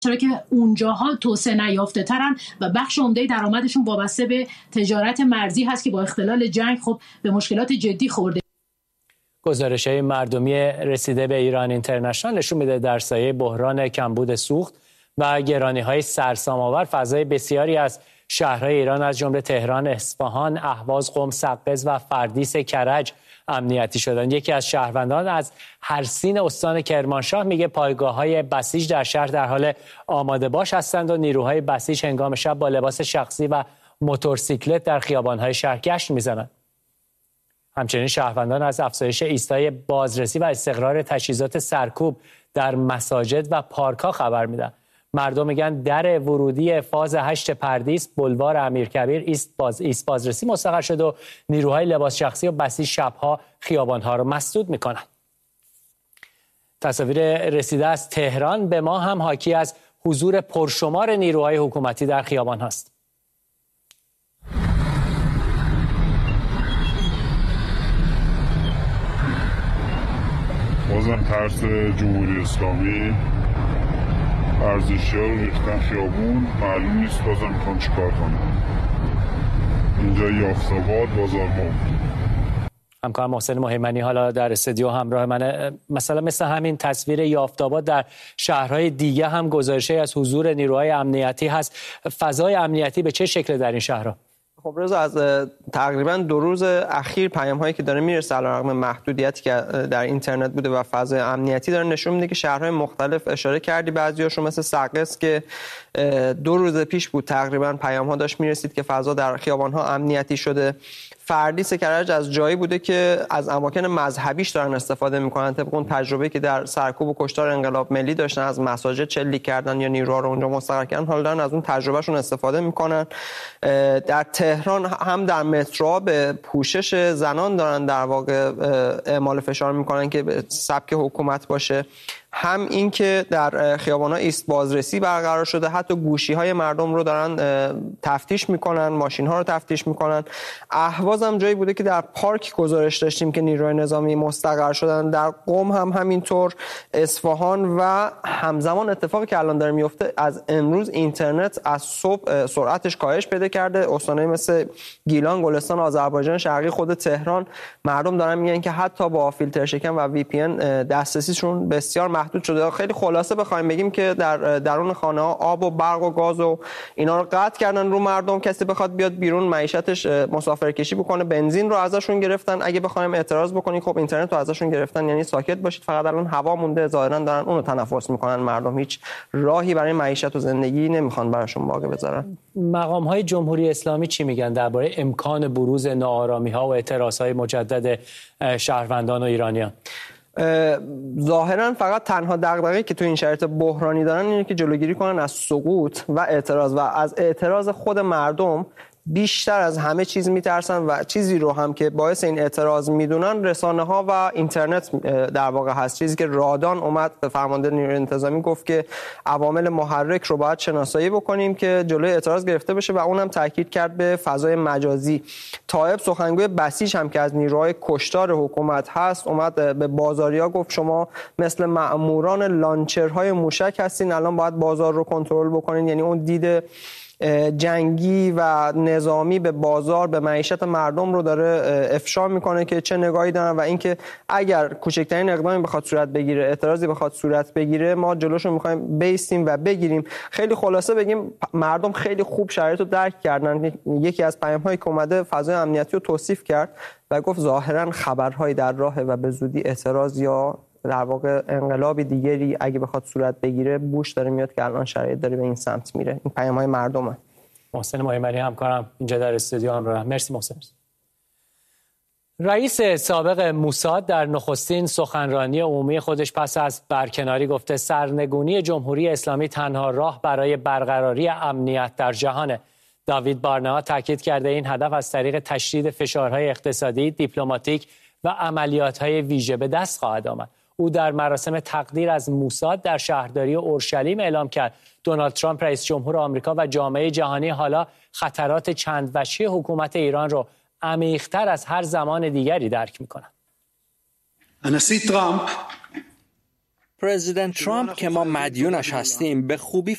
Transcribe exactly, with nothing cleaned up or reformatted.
چرا که اونجاها توسعه نیافته ترن و بخش عمده درآمدشون وابسته به تجارت مرزی هست که با اختلال جنگ خب به مشکلات جدی خورده. گزارش‌های مردمی رسیده به ایران اینترنشنال نشون میده در سایه بحران کمبود سوخت و گرانی‌های سرسام‌آور فضای بسیاری از شهرهای ایران از جمله تهران، اصفهان، اهواز، قم، سقز و فردیس کرج امنیتی شدند. یکی از شهروندان از هرسین استان کرمانشاه میگه پایگاه‌های بسیج در شهر در حال آماده باش هستند و نیروهای بسیج هنگام شب با لباس شخصی و موتورسیکلت در خیابان‌های شهر گشت میزنند. همچنین شهروندان از افزایش ایستای بازرسی و استقرار تجهیزات سرکوب در مساجد و پارک‌ها خبر میدن. مردم میگن در ورودی فاز هشت پردیس بلوار امیرکبیر ایست باز ایست بازرسی مستقر شده و نیروهای لباس شخصی و بسیج شبها خیابان‌ها رو مسدود میکنن. تصاویر رسیده از تهران به ما هم حاکی از حضور پرشمار نیروهای حکومتی در خیابان هاست. بازم ترس جمهوری اسلامی، ارزشی‌ها رو ریختن خیابون، معلوم نیست بازم میخوان چیکار کنن. اینجا یافت‌آباد، بازار نو. همکار محسن مهیمنی حالا در استودیو همراه منه. مثلا مثل همین تصویر یافت‌آباد در شهرهای دیگه هم گزارشی از حضور نیروهای امنیتی هست. فضای امنیتی به چه شکل در این شهرها؟ خب رضا، از تقریبا دو روز اخیر پیام هایی که داره میرسه علیرغم محدودیتی که در اینترنت بوده و فضای امنیتی داره نشون میده که شهرهای مختلف، اشاره کردی بعضیاشون مثل سقز که دو روز پیش بود تقریبا پیام ها داشت میرسید که فضا در خیابان ها امنیتی شده. فردیس کرج از جایی بوده که از اماکن مذهبیش دارن استفاده میکنن طبق اون تجربه که در سرکوب و کشتار انقلاب ملی داشتن، از مساجد چلیک کردن یا نیروها رو اونجا مستقر کردن، حالا دارن از اون تجربهشون استفاده میکنن. در تهران هم در مترو به پوشش زنان دارن در واقع اعمال فشار میکنن که به سبک حکومت باشه، هم این که در خیابان‌ها ایست بازرسی برقرار شده، حتی گوشی‌های مردم رو دارن تفتیش میکنن، ماشین‌ها رو تفتیش میکنن. اهواز هم جایی بوده که در پارک گزارش داشتیم که نیروهای نظامی مستقر شدن، در قم هم همینطور، اصفهان و همزمان اتفاقی که الان داره میفته از امروز اینترنت از صبح سرعتش کاهش پیدا کرده. استان‌های مثل گیلان، گلستان، آذربایجان شرقی، خود تهران مردم دارن میگن که حتی با فیلتر شکن و وی پی ان دسترسیشون بسیار محدود شده. خیلی خلاصه بخوایم بگیم که در درون خانه ها آب و برق و گاز و اینا رو قطع کردن رو مردم. کسی بخواد بیاد بیرون معیشتش مسافرکشی بکنه، بنزین رو ازشون گرفتن. اگه بخوایم اعتراض بکنیم خب اینترنت رو ازشون گرفتن، یعنی ساکت باشید. فقط الان هوا مونده، ظاهرا دارن اون رو تنفس میکنن مردم. هیچ راهی برای معیشت و زندگی نمیخوان براشون باقی بذارن. مقام های جمهوری اسلامی چی میگن درباره امکان بروز ناآرامی ها و اعتراض های مجدد شهروندان و ایرانیان؟ ظاهرا فقط تنها دغدغه‌ای که تو این شرایط بحرانی دارن اینه که جلوگیری کنن از سقوط و اعتراض و از اعتراض خود مردم. بیشتر از همه چیز میترسن و چیزی رو هم که باعث این اعتراض میدونن رسانه ها و اینترنت در واقع هست. چیزی که رادان اومد فرمانده نیروی انتظامی گفت که عوامل محرک رو باید شناسایی بکنیم که جلوی اعتراض گرفته بشه و اونم تاکید کرد به فضای مجازی. طایب سخنگوی بسیج هم که از نیروهای کشتار حکومت هست اومد به بازاریا گفت شما مثل مأموران لانچرهای موشک هستین، الان باید بازار رو کنترل بکنین. یعنی اون دید جنگی و نظامی به بازار، به معیشت مردم رو داره افشا میکنه که چه نگاهی دارن و اینکه اگر کوچکترین اقدامی بخواد صورت بگیره، اعتراضی بخواد صورت بگیره، ما جلوشو میخوایم بیستیم و بگیریم. خیلی خلاصه بگیم مردم خیلی خوب شرایط رو درک کردن. یکی از پیام‌هایی که اومده فضای امنیتی رو توصیف کرد و گفت ظاهرا خبرهایی در راهه و به زودی اعتراض یا در واقع انقلابی دیگری اگه بخواد صورت بگیره بوش داره میاد که الان شرایط داره به این سمت میره. این پیام‌های مردمه. محسن مهیمنی همکارم اینجا در استودیو همراه. مرسی محسن. رئیس سابق موساد در نخستین سخنرانی عمومی خودش پس از برکناری گفته سرنگونی جمهوری اسلامی تنها راه برای برقراری امنیت در جهانه. داوید بارنا تاکید کرده این هدف از طریق تشدید فشارهای اقتصادی، دیپلماتیک و عملیات‌های ویژه به دست خواهد آمد. او در مراسم تقدیر از موساد در شهرداری اورشلیم اعلام کرد دونالد ترامپ رئیس جمهور آمریکا و جامعه جهانی حالا خطرات چند وجهی حکومت ایران رو عمیق‌تر از هر زمان دیگری درک می‌کنند. הנשיא טראמפ پرزیدنت ترامپ که ما مدیونش هستیم به خوبی